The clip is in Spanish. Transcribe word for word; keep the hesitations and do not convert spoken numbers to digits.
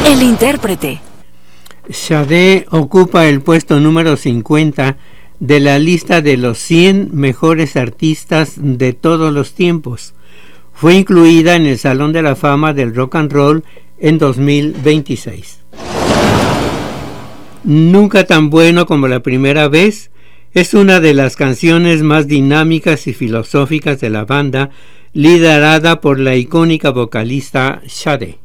El intérprete. Sade ocupa el puesto número cincuenta de la lista de los cien mejores artistas de todos los tiempos. Fue incluida en el Salón de la Fama del Rock and Roll en dos mil veintiséis. Nunca tan bueno como la primera vez es una de las canciones más dinámicas y filosóficas de la banda, liderada por la icónica vocalista Sade.